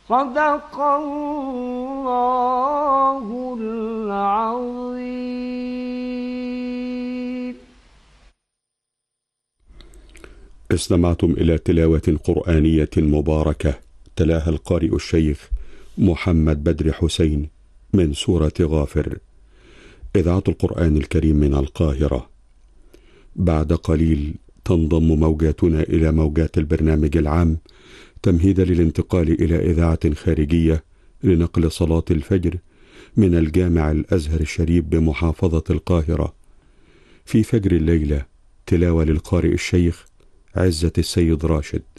صدق الله العظيم. استمعتم إلى تلاوة قرآنية مباركة تلاها القارئ الشيخ محمد بدر حسين من سورة غافر، إذاعة القرآن الكريم من القاهرة. بعد قليل تنضم موجاتنا إلى موجات البرنامج العام تمهيدا للانتقال إلى إذاعة خارجية لنقل صلاة الفجر من الجامع الأزهر الشريف بمحافظة القاهرة. في فجر الليلة تلاوة للقارئ الشيخ عزة السيد راشد.